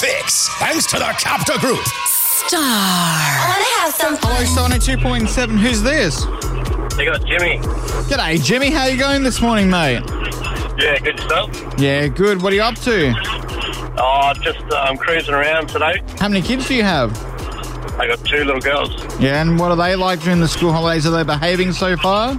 fix. Thanks to the Capta Group. Star. I want to have some fun. Hello, Sony 2.7. Who's this? You got Jimmy. G'day, Jimmy. How you going this morning, mate? Yeah, good yourself? Yeah, good. What are you up to? Just cruising around today. How many kids do you have? I got 2 little girls. Yeah, and what are they like during the school holidays? Are they behaving so far?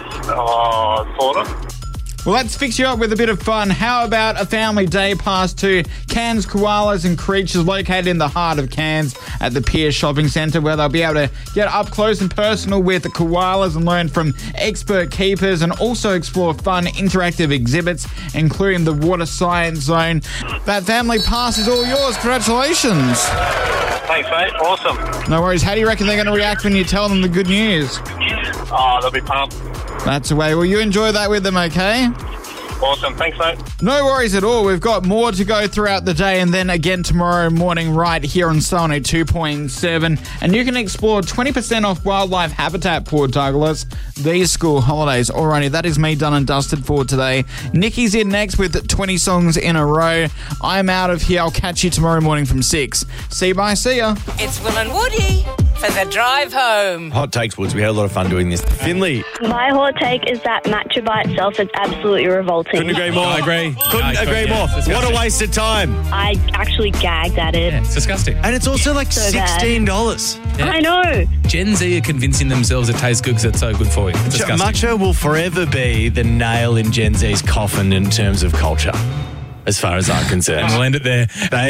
Sort of. Well, let's fix you up with a bit of fun. How about a family day pass to Cairns Koalas and Creatures, located in the heart of Cairns at the Pier Shopping Centre, where they'll be able to get up close and personal with the koalas and learn from expert keepers, and also explore fun interactive exhibits, including the Water Science Zone. That family pass is all yours. Congratulations. Thanks, mate. Awesome. No worries. How do you reckon they're going to react when you tell them the good news? They'll be pumped. That's the way. Well, you enjoy that with them, okay? Awesome. Thanks, mate. No worries at all. We've got more to go throughout the day, and then again tomorrow morning right here on Sony 2.7. And you can explore 20% off wildlife habitat, Port Douglas, these school holidays. Alrighty, that is me done and dusted for today. Nikki's in next with 20 songs in a row. I'm out of here. I'll catch you tomorrow morning from 6. See ya. It's Will and Woody for the drive home. Hot takes, Woods. We had a lot of fun doing this. Finley. My hot take is that matcha by itself is absolutely revolting. Couldn't agree more. I agree. Couldn't agree more. What a waste of time. I actually gagged at it. Yeah, it's disgusting. And it's also like So bad. $16. Yeah. I know. Gen Z are convincing themselves it tastes good because it's so good for you. It's disgusting. Matcha will forever be the nail in Gen Z's coffin in terms of culture, as far as I'm concerned. We'll end it there.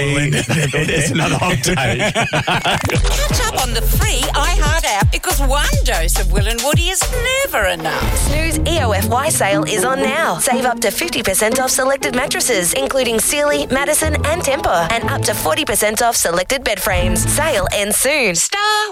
It's another hot take. Catch up on the free iHeart app, because one dose of Will and Woody is never enough. Snooze EOFY sale is on now. Save up to 50% off selected mattresses, including Sealy, Madison and Tempur, and up to 40% off selected bed frames. Sale ends soon. Star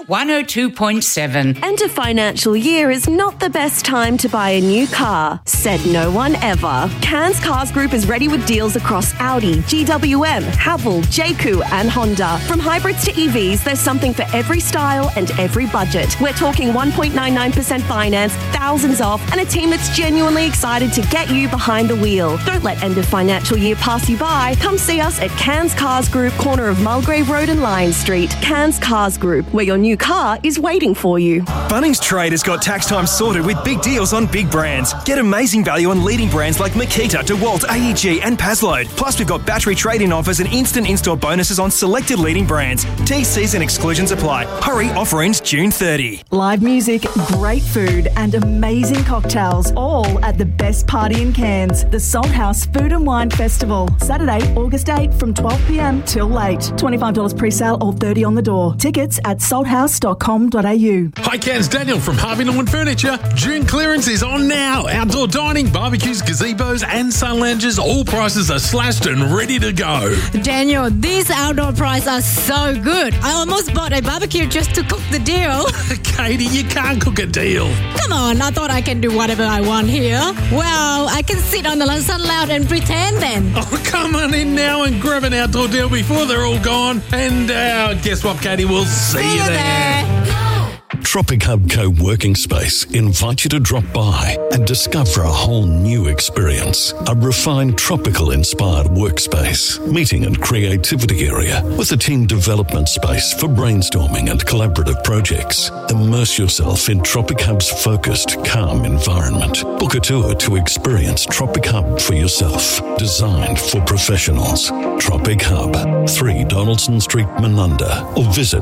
102.7. End of financial year is not the best time to buy a new car, said no one ever. Cairns Cars Group is ready with deals across Audi, GWM, Haval, JQ and Honda. From hybrids to EVs, there's something for every style and every budget. We're talking 1.99% finance, thousands off, and a team that's genuinely excited to get you behind the wheel. Don't let end of financial year pass you by. Come see us at Cairns Cars Group, corner of Mulgrave Road and Lions Street. Cairns Cars Group, where your new car is waiting for you. Bunnings Trade has got tax time sorted with big deals on big brands. Get amazing value on leading brands like Makita, DeWalt, AEG and Pasload. Plus, we've got battery trade-in offers and instant install bonuses on selected leading brands. TCs and exclusions apply. Hurry, offer ends June 30. Live music, great food and amazing cocktails, all at the best party in Cairns, the Salt House Food and Wine Festival. Saturday, August 8 from 12 p.m. till late. $25 pre-sale or $30 on the door. Tickets at salthouse.com.au. Hi Cairns, Daniel from Harvey Norman Furniture. June clearance is on now. Outdoor dining, barbecues, gazebos and sun lounges, all prices are slashed and ready to go. Daniel, these outdoor prices are so good. I almost bought a barbecue just to cook the deal. Katie, you can't cook a deal. Come on, I thought I can do whatever I want here. Well, I can sit on the sun lounge and pretend then. Oh, come on in now and grab an outdoor deal before they're all gone. And guess what, Katie? We'll see you there. Tropic Hub Co-working Space invite you to drop by and discover a whole new experience. A refined tropical-inspired workspace, meeting and creativity area with a team development space for brainstorming and collaborative projects. Immerse yourself in Tropic Hub's focused, calm environment. Book a tour to experience Tropic Hub for yourself. Designed for professionals. Tropic Hub, 3 Donaldson Street, Menunda, or visit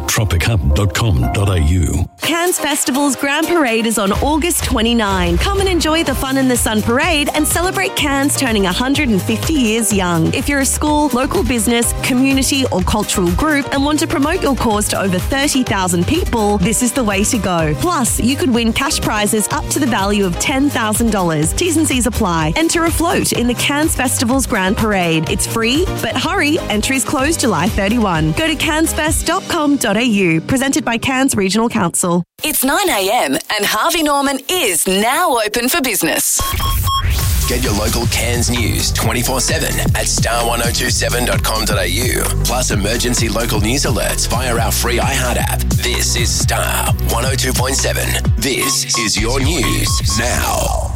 tropichub.com.au. Cairns Festival's Grand Parade is on August 29. Come and enjoy the Fun in the Sun Parade and celebrate Cairns turning 150 years young. If you're a school, local business, community or cultural group and want to promote your cause to over 30,000 people, this is the way to go. Plus, you could win cash prizes up to the value of $10,000. T's and C's apply. Enter a float in the Cairns Festival's Grand Parade. It's free, but hurry, entries close July 31. Go to cairnsfest.com.au. Presented by Cairns Regional Council. It's 9 a.m. and Harvey Norman is now open for business. Get your local Cairns news 24/7 at star1027.com.au. Plus emergency local news alerts via our free iHeart app. This is Star 102.7. This is your news now.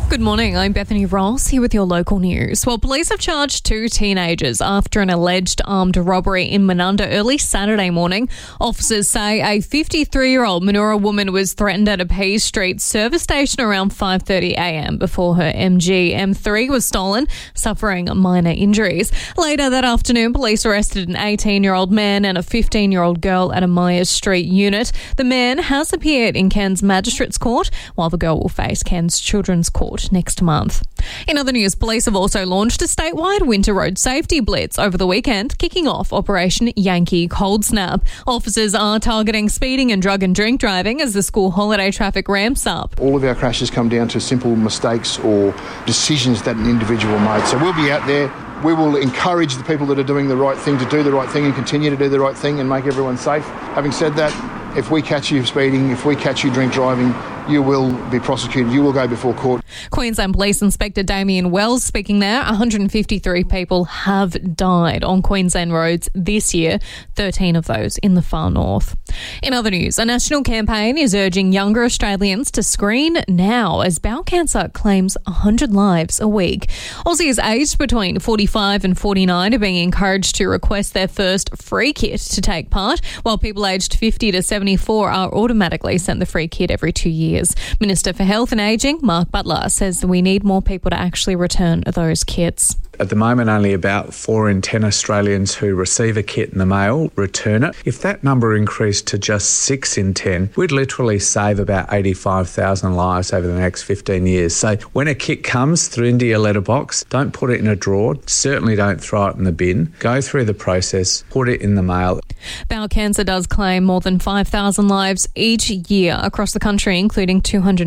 Good morning, I'm Bethany Ross here with your local news. Well, police have charged 2 teenagers after an alleged armed robbery in Menunda early Saturday morning. Officers say a 53-year-old Manoora woman was threatened at a Pease Street service station around 5:30am before her MG M3 was stolen, suffering minor injuries. Later that afternoon, police arrested an 18-year-old man and a 15-year-old girl at a Myers Street unit. The man has appeared in Cairns Magistrates Court, while the girl will face Cairns Children's Court next month. In other news, police have also launched a statewide winter road safety blitz over the weekend, kicking off Operation Yankee Cold Snap. Officers are targeting speeding and drug and drink driving as the school holiday traffic ramps up. All of our crashes come down to simple mistakes or decisions that an individual made. So we'll be out there. We will encourage the people that are doing the right thing to do the right thing and continue to do the right thing and make everyone safe. Having said that, if we catch you speeding, if we catch you drink driving, you will be prosecuted. You will go before court. Queensland Police Inspector Damien Wells speaking there. 153 people have died on Queensland roads this year, 13 of those in the far north. In other news, a national campaign is urging younger Australians to screen now as bowel cancer claims 100 lives a week. Aussies aged between 45 and 49 are being encouraged to request their first free kit to take part, while people aged 50 to 74 are automatically sent the free kit every 2 years. Minister for Health and Ageing, Mark Butler, says we need more people to actually return those kits. At the moment, only about 4 in 10 Australians who receive a kit in the mail return it. If that number increased to just 6 in 10, we'd literally save about 85,000 lives over the next 15 years. So when a kit comes through into your letterbox, don't put it in a drawer. Certainly don't throw it in the bin. Go through the process, put it in the mail. Bowel cancer does claim more than 5,000 lives each year across the country, including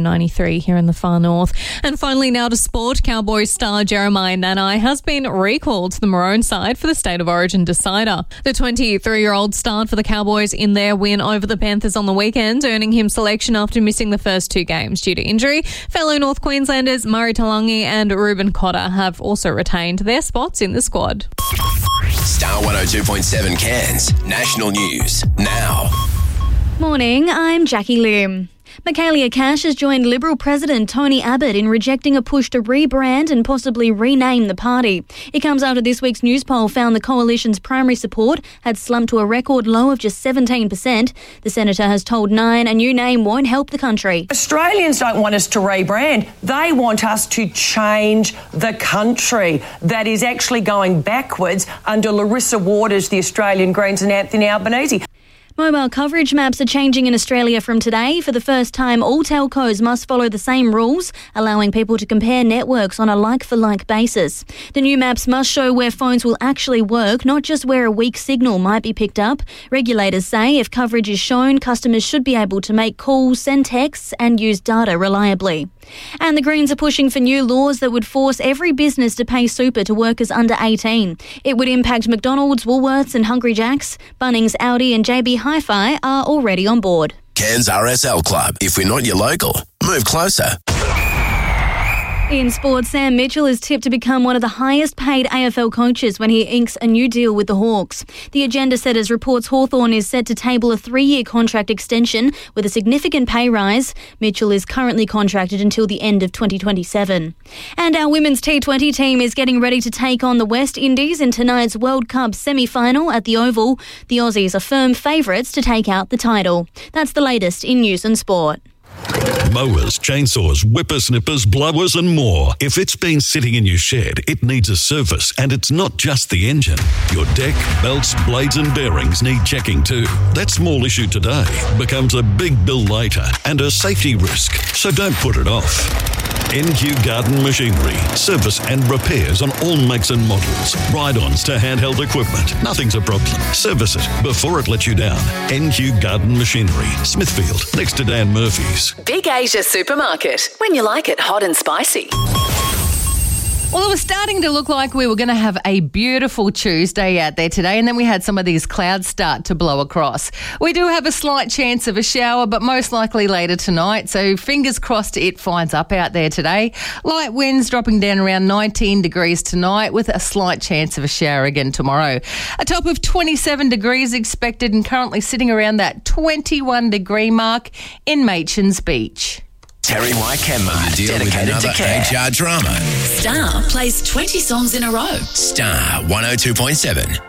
293 here in the far north. And finally, now to sport. Cowboys star Jeremiah Nanai has been recalled to the Maroon side for the State of Origin decider. The 23-year-old starred for the Cowboys in their win over the Panthers on the weekend, earning him selection after missing the first 2 games due to injury. Fellow North Queenslanders Murray Talangi and Ruben Cotter have also retained their spots in the squad. Star 102.7 Cairns National News now. Morning, I'm Jackie Lim. Michaelia Cash has joined Liberal President Tony Abbott in rejecting a push to rebrand and possibly rename the party. It comes after this week's news poll found the coalition's primary support had slumped to a record low of just 17%. The senator has told Nine a new name won't help the country. Australians don't want us to rebrand. They want us to change the country that is actually going backwards under Larissa Waters, the Australian Greens, and Anthony Albanese. Mobile coverage maps are changing in Australia from today. For the first time, all telcos must follow the same rules, allowing people to compare networks on a like-for-like basis. The new maps must show where phones will actually work, not just where a weak signal might be picked up. Regulators say if coverage is shown, customers should be able to make calls, send texts and use data reliably. And the Greens are pushing for new laws that would force every business to pay super to workers under 18. It would impact McDonald's, Woolworths and Hungry Jack's. Bunnings, Audi and JB Hi-Fi are already on board. Cairns RSL Club. If we're not your local, move closer. In sports, Sam Mitchell is tipped to become one of the highest paid AFL coaches when he inks a new deal with the Hawks. The agenda setters reports Hawthorn is set to table a 3-year contract extension with a significant pay rise. Mitchell is currently contracted until the end of 2027. And our women's T20 team is getting ready to take on the West Indies in tonight's World Cup semi-final at the Oval. The Aussies are firm favourites to take out the title. That's the latest in news and sport. Mowers, chainsaws, whippersnippers, blowers and more. If it's been sitting in your shed, it needs a service, and it's not just the engine. Your deck, belts, blades and bearings need checking too. That small issue today becomes a big bill later and a safety risk, so don't put it off. NQ Garden Machinery. Service and repairs on all makes and models. Ride-ons to handheld equipment. Nothing's a problem. Service it before it lets you down. NQ Garden Machinery. Smithfield, next to Dan Murphy's. Big Asia Supermarket. When you like it hot and spicy. Well, it was starting to look like we were going to have a beautiful Tuesday out there today, and then we had some of these clouds start to blow across. We do have a slight chance of a shower, but most likely later tonight, so fingers crossed it finds up out there today. Light winds dropping down around 19 degrees tonight with a slight chance of a shower again tomorrow. A top of 27 degrees expected and currently sitting around that 21 degree mark in Machan's Beach. Terry White Kenmart, Deal with dedicated another to care. HR drama. Star plays 20 songs in a row. Star 102.7.